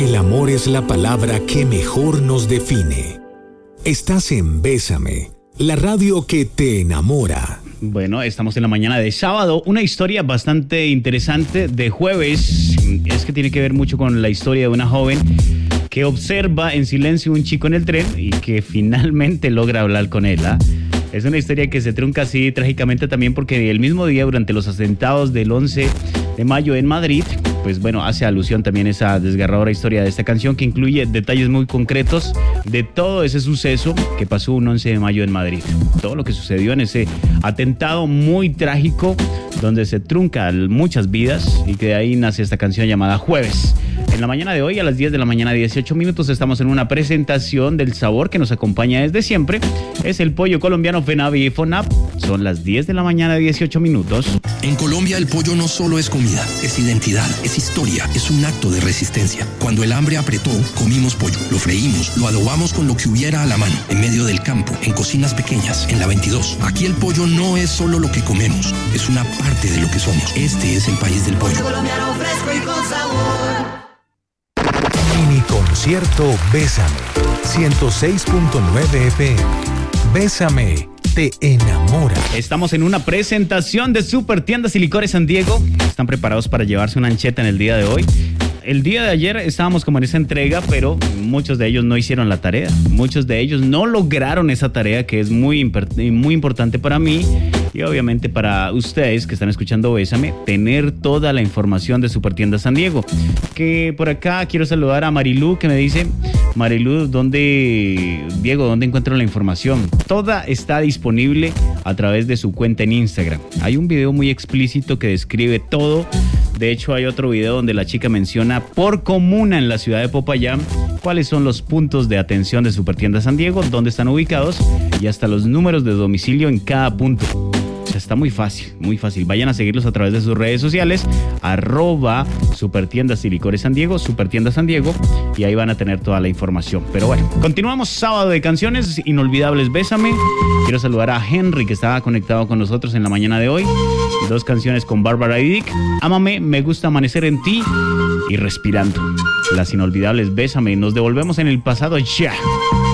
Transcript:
El amor es la palabra que mejor nos define. Estás en Bésame, la radio que te enamora. Bueno, estamos en la mañana de sábado. Una historia bastante interesante de jueves. Es que tiene que ver mucho con la historia de una joven que observa en silencio a un chico en el tren y que finalmente logra hablar con él, ¿ah? Es una historia que se trunca así trágicamente también porque el mismo día, durante los atentados del 11 de mayo en Madrid, pues bueno, hace alusión también esa desgarradora historia de esta canción que incluye detalles muy concretos de todo ese suceso que pasó un 11 de mayo en Madrid. Todo lo que sucedió en ese atentado muy trágico donde se truncan muchas vidas y que de ahí nace esta canción llamada Jueves. En la mañana de hoy, a las 10 de la mañana, 18 minutos, estamos en una presentación del sabor que nos acompaña desde siempre. Es el pollo colombiano FENAVI y FONAP. Son las 10 de la mañana, 18 minutos. En Colombia el pollo no solo es comida, es identidad, es historia, es un acto de resistencia. Cuando el hambre apretó, comimos pollo, lo freímos, lo adobamos con lo que hubiera a la mano, en medio del campo, en cocinas pequeñas, en la 22. Aquí el pollo no es solo lo que comemos, es una parte de lo que somos. Este es el país del pollo. Colombiano fresco y con sabor. Mini concierto Bésame, 106.9 FM. Bésame, te enamora. Estamos en una presentación de Super Tiendas y Licores San Diego. Están preparados para llevarse una ancheta en el día de hoy. El día de ayer estábamos como en esa entrega, pero muchos de ellos no hicieron la tarea. Muchos de ellos no lograron esa tarea que es muy importante para mí y obviamente para ustedes que están escuchando Bésame, tener toda la información de Supertiendas San Diego. Que por acá quiero saludar a Marilú, que me dice: Marilú, Diego, ¿dónde encuentro la información? Toda está disponible a través de su cuenta en Instagram. Hay un video muy explícito que describe todo. De hecho, hay otro video donde la chica menciona por comuna en la ciudad de Popayán cuáles son los puntos de atención de Supertiendas San Diego, dónde están ubicados y hasta los números de domicilio en cada punto. O sea, está muy fácil, muy fácil. Vayan a seguirlos a través de sus redes sociales, @Supertiendas y Licores San Diego, Supertiendas San Diego, y ahí van a tener toda la información. Pero bueno, continuamos sábado de canciones inolvidables. Bésame. Quiero saludar a Henry, que estaba conectado con nosotros en la mañana de hoy. 2 canciones con Bárbara y Dick: Ámame, Me gusta amanecer en ti y Respirando. Las inolvidables Bésame. Nos devolvemos en el pasado ya.